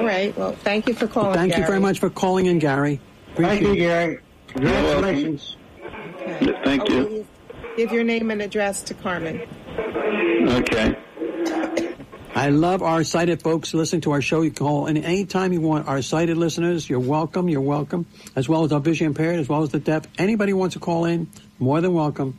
All right. Well, thank you for calling, Thank Gary. you very much for calling in, Gary. Thank you, Gary. Congratulations. Okay. Thank you. Give your name and address to Carmen. Okay. I love our sighted folks listening to our show. You can call in anytime you want. Our sighted listeners, you're welcome. You're welcome. As well as our vision impaired, as well as the deaf. Anybody who wants to call in, more than welcome.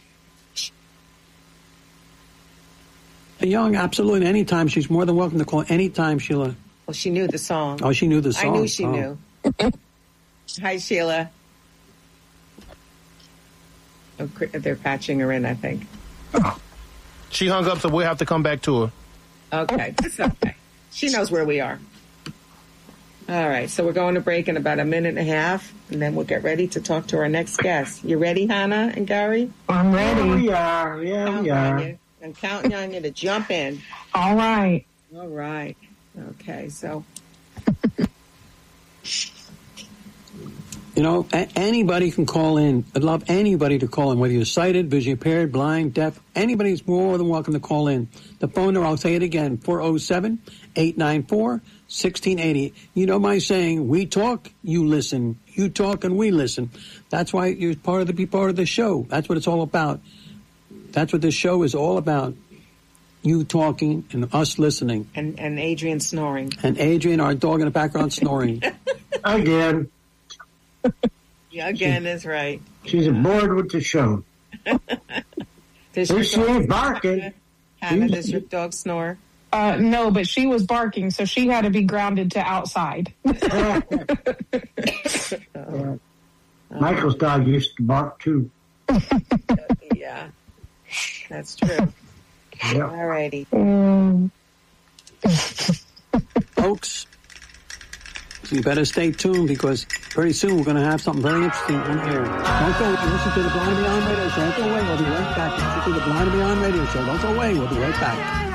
Young, absolutely. Anytime. She's more than welcome to call anytime, Sheila. Well, she knew the song. Oh, she knew the song. I knew she knew. Hi, Sheila. Oh, they're patching her in, I think. She hung up, so we'll have to come back to her. Okay, it's okay. She knows where we are. All right, so we're going to break in about a minute and a half, and then we'll get ready to talk to our next guest. You ready, Hannah and Gary? I'm ready. Yeah, we are. Yeah, we are. I'm counting on you to jump in. All right. All right. Okay, so. You know, anybody can call in. I'd love anybody to call in, whether you're sighted, vision impaired, blind, deaf. Anybody's more than welcome to call in. The phone number, I'll say it again, 407-894-1680. You know my saying, we talk, you listen. You talk and we listen. That's why you're be part of the show. That's what it's all about. That's what this show is all about. You talking and us listening. And Adrian snoring. And Adrian, our dog in the background, snoring. Again. Yeah, again is right. She's bored with the show. She ain't barking. Hannah, does your dog snore? No, but she was barking, so she had to be grounded to outside. Michael's dog used to bark too. Yeah, that's true. Yep. All righty. Folks, so you better stay tuned because pretty soon we're going to have something very interesting on air. Don't go. Listen to the Blind and Beyond Radio Show. Don't go away. We'll be right back. Listen to the Blind and Beyond Radio Show. Don't go away. We'll be right back.